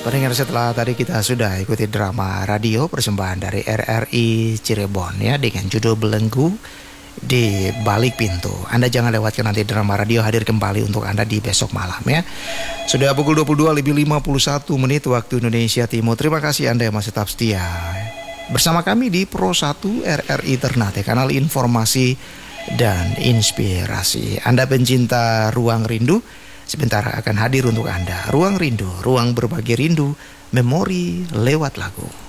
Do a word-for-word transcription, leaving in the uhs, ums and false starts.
Pendengar, setelah tadi kita sudah ikuti drama radio persembahan dari R R I Cirebon ya dengan judul Belenggu di Balik Pintu. Anda jangan lewatkan nanti drama radio hadir kembali untuk Anda di besok malam ya. Sudah pukul dua puluh dua lebih lima puluh satu menit waktu Indonesia Timur. Terima kasih Anda yang masih tetap setia bersama kami di Pro satu R R I Ternate, kanal informasi dan inspirasi. Anda pencinta Ruang Rindu, sebentar akan hadir untuk Anda Ruang Rindu, ruang berbagi rindu, memori lewat lagu.